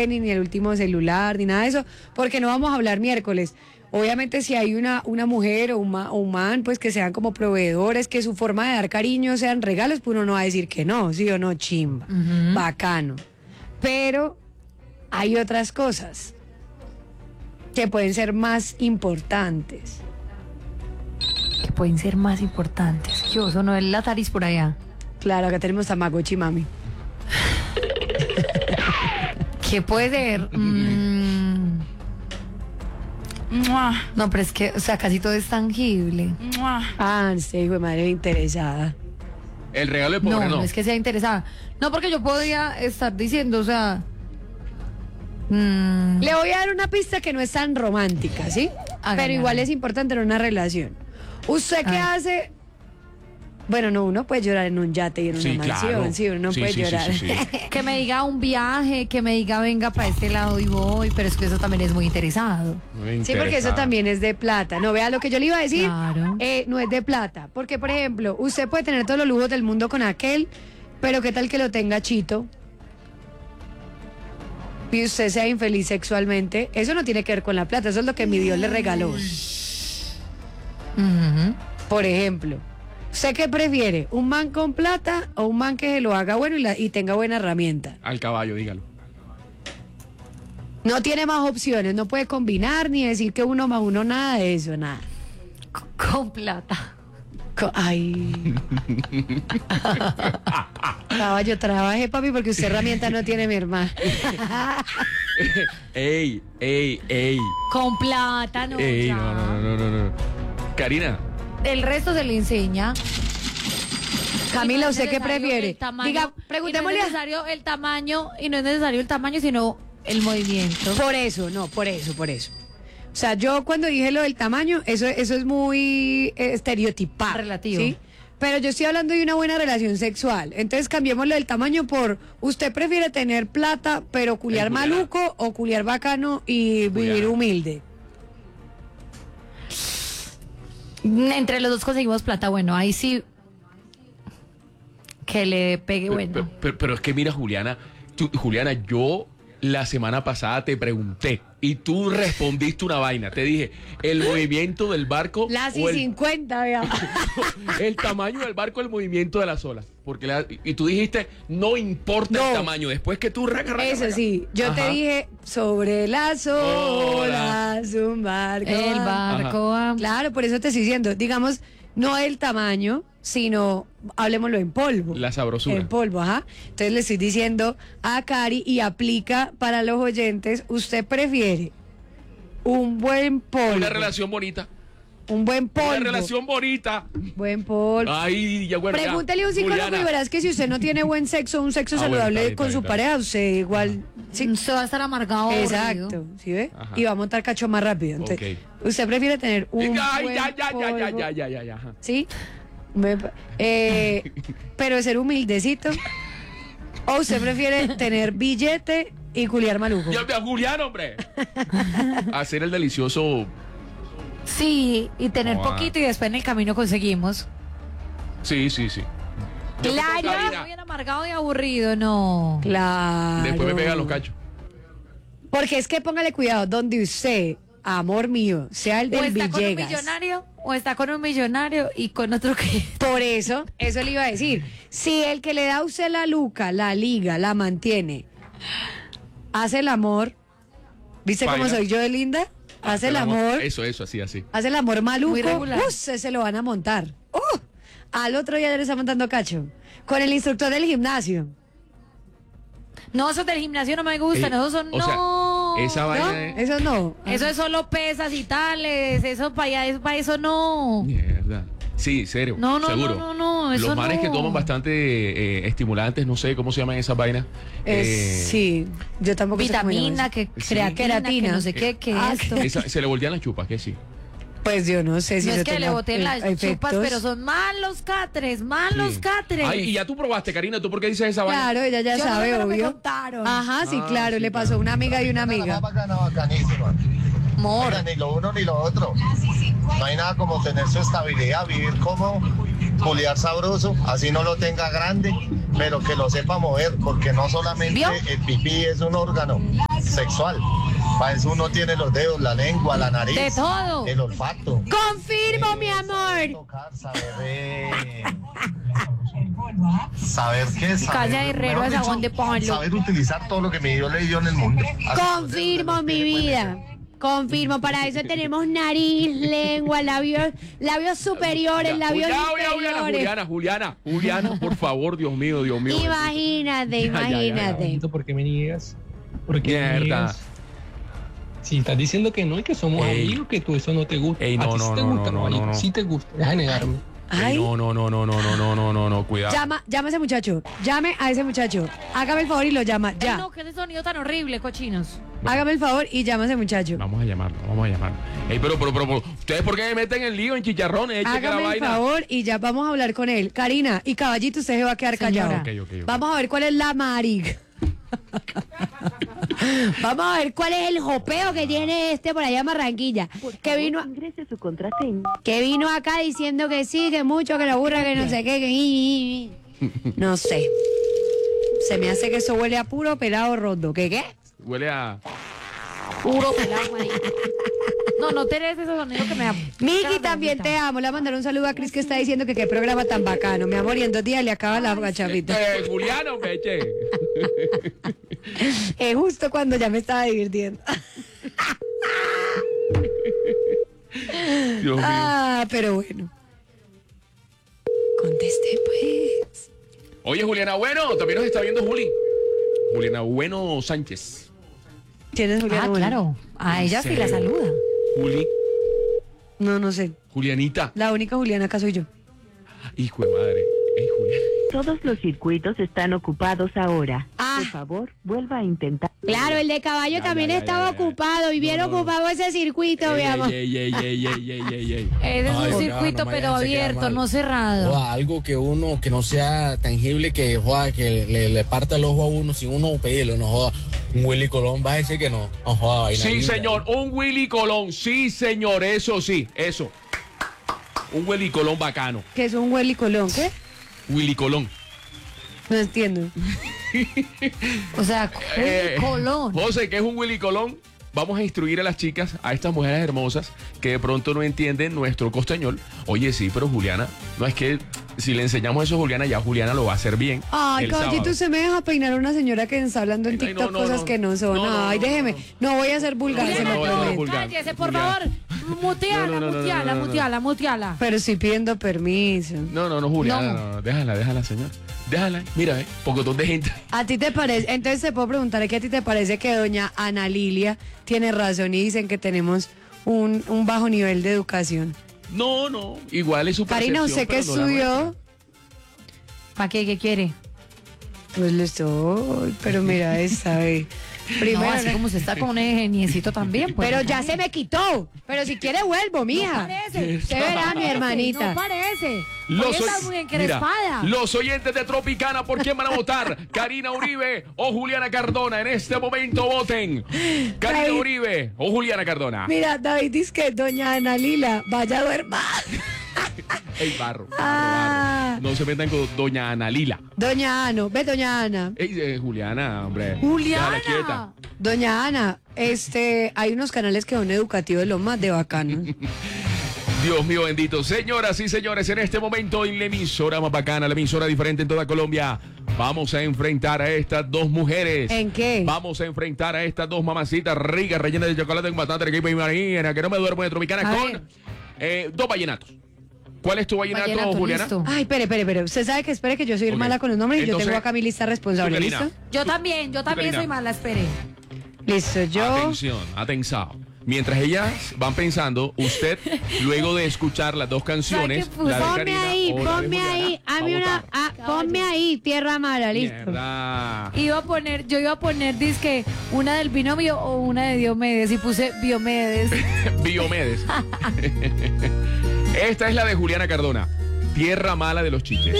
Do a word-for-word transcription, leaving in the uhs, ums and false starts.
tenis, ni el último celular, ni nada de eso, porque no vamos a hablar miércoles. Obviamente si hay una, una mujer o un, ma, o un man, pues que sean como proveedores, que su forma de dar cariño sean regalos, pues uno no va a decir que no, sí o no, chimba, uh-huh. Bacano. Pero hay otras cosas que pueden ser más importantes. Que pueden ser más importantes. Yo, eso no es la Taris por allá. Claro, acá tenemos Tamagotchi, mami. ¿Qué puede ser? Mm. No, pero es que, o sea, casi todo es tangible. Ah, sí, hijo de madre interesada. El regalo de pobre, no. no. No, es que sea interesada. No, porque yo podría estar diciendo, o sea... Mm. Le voy a dar una pista que no es tan romántica, ¿sí? Hágale, pero igual hágale. Es importante en una relación. ¿Usted qué Ay. hace? Bueno, no, uno puede llorar en un yate y en una sí, mansión, claro. sí, uno sí, puede sí, llorar. Sí, sí, sí. Que me diga un viaje, que me diga venga para este lado y voy, pero es que eso también es muy interesado. Muy interesado. Sí, porque eso también es de plata. No, vea lo que yo le iba a decir, claro. eh, no es de plata. Porque, por ejemplo, usted puede tener todos los lujos del mundo con aquel, pero ¿qué tal que lo tenga chito? Y usted sea infeliz sexualmente. Eso no tiene que ver con la plata, eso es lo que mi Dios le regaló. Uh-huh. Por ejemplo, ¿usted qué prefiere? ¿Un man con plata o un man que se lo haga bueno y, la, y tenga buena herramienta? Al caballo, dígalo. No tiene más opciones, no puede combinar ni decir que uno más uno, nada de eso, nada. Con, con plata. Con, ay. Caballo, trabajé, papi, porque usted herramienta no tiene, mi hermano. Ey, ey, ey. Con plata, no. Ey, no, no, no, no, no. Karina. El resto se le enseña. Camila, no ¿usted qué prefiere? Tamaño, Diga, preguntémosle. No es necesario el tamaño, y no es necesario el tamaño, sino el movimiento. Por eso, no, por eso, por eso. O sea, yo cuando dije lo del tamaño, eso, eso es muy eh, estereotipado. Relativo. ¿Sí? Pero yo estoy hablando de una buena relación sexual. Entonces cambiemos lo del tamaño por, ¿usted prefiere tener plata, pero culiar maluco, o culiar bacano y culiar. Vivir humilde? Entre los dos conseguimos plata, bueno, ahí sí que le pegue, bueno. Pero, pero, pero es que mira, Juliana, tú, Juliana, yo la semana pasada te pregunté y tú respondiste una vaina. Te dije, el movimiento del barco... Las y cincuenta, vea. El tamaño del barco, el movimiento de las olas. Porque la, y tú dijiste, no importa no. el tamaño. Después que tú... Raca, raca, Eso raca. sí, yo Ajá. te dije, sobre las olas, Hola. un barco. El barco. Ajá. Claro, por eso te estoy diciendo, digamos, no el tamaño, sino, hablemoslo en polvo. La sabrosura. En polvo, ajá. Entonces le estoy diciendo a Cari, y aplica para los oyentes, ¿usted prefiere un buen polvo? Una relación bonita. Un buen polvo. Una relación bonita. Buen polvo. Ay, ya bueno. Pregúntele a un psicólogo Juliana. Y verás que si usted no tiene buen sexo, un sexo ah, saludable bueno, está bien, con está bien, su pareja, usted igual... Sí. Usted va a estar amargado. Exacto, ¿sí ve? Ajá. Y va a montar cacho más rápido. Entonces, okay. Usted prefiere tener un Ay, buen ya, ya, polvo, ya, ya, ya, ya, ya, ya. ¿sí? Eh, pero ser humildecito. ¿O usted prefiere tener billete y culiar maluco? Ya, ya, Julián, hombre. Hacer el delicioso... Sí, y tener oh, poquito y después en el camino conseguimos. Sí, sí, sí. Yo claro, muy amargado y aburrido, no. Claro. Después me pegan los cachos. Porque es que póngale cuidado, donde usted, amor mío, sea el del o está Villegas. Con un millonario, o está con un millonario y con otro que... Por eso, eso le iba a decir. Si el que le da a usted la luca, la liga, la mantiene, hace el amor, ¿viste Paila. Cómo soy yo de linda? Hace el amor. Eso, eso, así, así. Hace el amor maluco. Uh, se, se lo van a montar. Uh, al otro día ya le está montando cacho. Con el instructor del gimnasio. No, esos del gimnasio no me gustan. Eh, esos son o no. Sea, esa vaina. ¿No? Es... Eso no. Eso es solo pesas y tales. Eso para allá, eso, para eso no. Mierda. Sí, serio. No, no, seguro. no, no, no. Eso Los manes no. que toman bastante eh, estimulantes, no sé cómo se llaman esas vainas. Es, eh, sí, yo tampoco vitamina, sé que sí. Crea queratina, que no sé qué, qué ah, esto. Esa, se le voltean las chupas, que sí. Pues yo no sé si no se es que le boten las efectos. chupas, pero son malos catres, malos sí. catres. Ay, y ya tú probaste, Karina, ¿tú por qué dices esa vaina? Claro, ella ya yo sabe, no sé, obvio. Me contaron. Ajá, sí, ah, claro, sí, le pasó claro. una amiga y una amiga. Bacana, bacanísima. Mor. Oiga, ni lo uno ni lo otro. No hay nada como tener su estabilidad, vivir como culiar sabroso, así no lo tenga grande, pero que lo sepa mover, porque no solamente ¿Vio? El pipí es un órgano, sexual. Para eso uno tiene los dedos, la lengua, la nariz. De todo. El olfato. Confirmo, mi Eh, amor. Tocar, saber, eh, saber qué, saber, Calla de herrero, mejor ¿a dicho, dónde ponlo? saber utilizar todo lo que mi Dios le dio en el mundo. Así Confirmo, que, mi vida. Confirmo, para eso tenemos nariz, lengua, labios, labios superiores, labios Juliana, Juliana, inferiores. Juliana, Juliana, Juliana, por favor, Dios mío, Dios mío. Imagínate, Ya, ya, ya, ya. imagínate. ¿Por qué me niegas? ¿Por qué me Mierda. niegas? Si estás diciendo que no y que somos Ey. amigos, que tú eso no te gusta. Ey, a no, ti no, sí te no, gusta, no, marico, no, no. sí te gusta. Deja de negarme. Ey, Ay, no, no, no, no, no, no, no, no, no, no, cuidado. llama, llama a ese muchacho. Llame a ese muchacho. Hágame el favor y lo llama. Ay, Ya. no, qué sonido tan horrible, cochinos. Hágame el favor y llama a ese muchacho. Vamos a llamarlo, vamos a llamarlo. Ey, pero, pero, pero, pero, ¿ustedes por qué me meten en lío, en chicharrones? Eche que la Hágame el vaina. favor y ya vamos a hablar con él. Karina y Caballito, usted se va a quedar Señora. callado. Ok, ok, ok. Vamos a ver cuál es la marig. Vamos a ver cuál es el jopeo que tiene este por allá en Barranquilla. Que vino, Ingrese su contraseña. que vino acá diciendo que sí, que mucho, que la burra, que no sé qué, que... No sé. Se me hace que eso huele a puro pelado rondo. ¿Qué qué? Huele a... Puro pelado, marico. No, no tenés ese sonido que me da. Miki, también te amo. Le voy a mandar un saludo a Cris que está diciendo que qué programa tan bacano. Mi amor, y en dos días le acaba la gachapita. Eh, Juliano, peche. Es justo cuando ya me estaba divirtiendo. Dios mío. Ah, pero bueno. Conteste, pues. Oye, Juliana Bueno, también nos está viendo Juli. Juliana Bueno Sánchez. ¿Tienes Juliana? Ah, Bueno? claro. A ella sí la saluda. Juli. No, no sé. Julianita. La única Juliana acá soy yo. Hijo de madre. Ey, Juliana. Todos los circuitos están ocupados ahora. Ah. Por favor, vuelva a intentar. Claro, el de caballo Ya, también ya, ya, estaba ya, ya. ocupado y bien No, no, no. ocupado ese circuito, mi Ey, amor. ey, ey, ey, ey, ey, ey, ey. Ese es Ay, un no, circuito, no me pero hagan se quedar abierto, mal. no cerrado. Joda, algo que uno, que no sea tangible, que joda, que le, le parta el ojo a uno sin uno pedirlo, no joda. Un Willy Colón va a decir que no. No joda, vaina Sí, linda. señor, un Willy Colón. Sí, señor, eso sí, eso. Un Willy Colón bacano. Que es un Willy Colón, ¿qué? Willy Colón. No entiendo. O sea, Eh, Colón. José, ¿qué es un Willy Colón? Vamos a instruir a las chicas, a estas mujeres hermosas que de pronto no entienden nuestro costeñol. Oye, sí, pero Juliana, no es que si le enseñamos eso a Juliana, ya Juliana lo va a hacer bien. Ay, el caballito, sábado. usted me deja peinar a una señora que está hablando en Ay, no, TikTok no, cosas no. que no son. No, no, Ay, no, déjeme. no. No voy a ser vulgar, se Juliana, me no, no, no, no, vulgar. cállese, por Juliana. favor. Muteala, No, no, no, no, muteala, no, no, no. muteala, muteala. Pero estoy pidiendo permiso. No, no, no, Juliana, No. no, déjala, déjala, señor. Déjala, mira, eh, pocotón de gente. ¿A ti te parece? Entonces te puedo preguntar que a ti te parece que doña Ana Lilia tiene razón y dicen que tenemos un, un bajo nivel de educación. No, no, igual es su Karina, percepción, ¿usted qué pero no la estudió? nuestra. ¿Para qué? ¿Qué quiere? Pues lo estoy, pero mira esta vez. Primero, No, así como usted está con un ingeniecito también. Pues, pero ya se me quitó. Pero si quiere vuelvo, No mija. parece. Usted verá, mi hermanita. No parece. Los, Hoy oy- estás muy Mira, encrespada. los oyentes de Tropicana, ¿por quién van a votar? ¿Karina Uribe o Juliana Cardona? En este momento voten. ¿Karina Ay. Uribe o Juliana Cardona? Mira, David dice que doña Ana Lila vaya a duerma. Ey, barro, barro, Ah. barro. No se metan con doña Ana Lila. Doña Ana, ve doña Ana. Ey, eh, Juliana, hombre. Déjala Juliana. quieta. Doña Ana, este, hay unos canales que son educativos los más de bacanos. Dios mío bendito. Señoras y señores, en este momento en la emisora más bacana, la emisora diferente en toda Colombia, vamos a enfrentar a estas dos mujeres. ¿En qué? Vamos a enfrentar a estas dos mamacitas ricas, rellenas de chocolate con bastante equipo y marina, que no me duermo de Tropicana, A con ver. eh, dos vallenatos. ¿Cuál es tu vallenato, Vallenato, Juliana? listo. Ay, espere, espere, espere. Usted sabe que espere que yo soy Ok. mala con los nombres y yo Entonces, tengo acá mi lista responsable. tú, Karina. ¿Listo? Yo también, yo también Karina. soy mala, espere. Listo, yo. Atención, atención. Mientras ellas van pensando, usted, luego de escuchar las dos canciones, Ay, qué puto. la de Ponme Karina ahí, o la de ponme Juliana, ahí. va a Hazme una. votar. ah, ponme ahí, tierra mala, listo. Mierda. Iba a poner, yo iba a poner, dizque, una del binomio o una de Diomedes y puse Diomedes. Biomedes. Esta es la de Juliana Cardona. Tierra mala de los chiches.